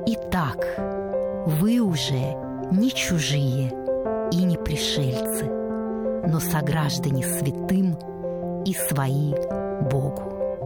Итак, вы уже не чужие и не пришельцы, но сограждане святым и свои Богу.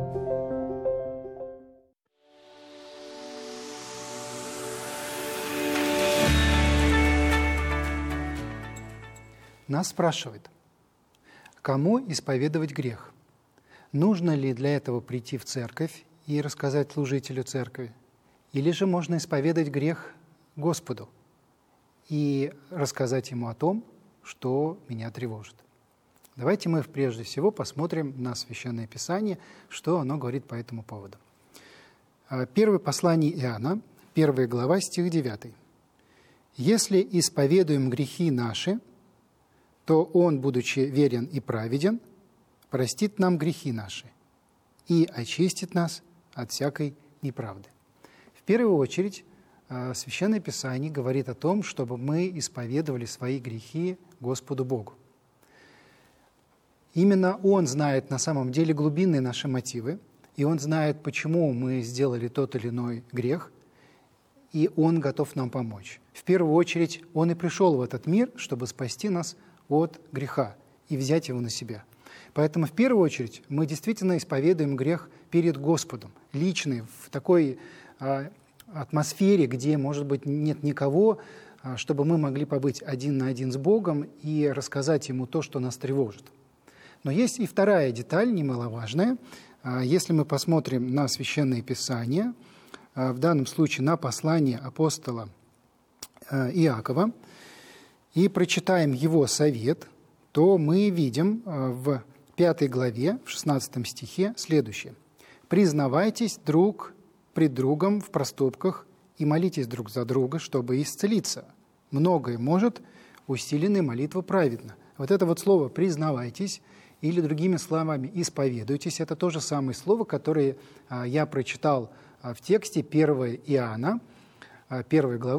Нас спрашивают, кому исповедовать грех? Нужно ли для этого прийти в церковь и рассказать служителю церкви? Или же можно исповедать грех Господу и рассказать Ему о том, что меня тревожит? Давайте мы прежде всего посмотрим на Священное Писание, что оно говорит по этому поводу. Первое послание Иоанна, 1 глава, стих 9. «Если исповедуем грехи наши, то Он, будучи верен и праведен, простит нам грехи наши и очистит нас от всякой неправды». В первую очередь, Священное Писание говорит о том, чтобы мы исповедовали свои грехи Господу Богу. Именно Он знает на самом деле глубинные наши мотивы, и Он знает, почему мы сделали тот или иной грех, и Он готов нам помочь. В первую очередь, Он и пришел в этот мир, чтобы спасти нас от греха и взять его на себя. Поэтому в первую очередь мы действительно исповедуем грех перед Господом, личный, в такой атмосфере, где, может быть, нет никого, чтобы мы могли побыть один на один с Богом и рассказать Ему то, что нас тревожит. Но есть и вторая деталь, немаловажная. Если мы посмотрим на Священное Писание, в данном случае на послание апостола Иакова, и прочитаем его совет, то мы видим в 5 главе, в 16 стихе следующее. «Признавайтесь друг пред другом в проступках и молитесь друг за друга, чтобы исцелиться. Многое может усиленной молитвы праведно». Вот это вот слово «признавайтесь» или, другими словами, «исповедуйтесь» — это то же самое слово, которое я прочитал в тексте 1 Иоанна, 1 главы,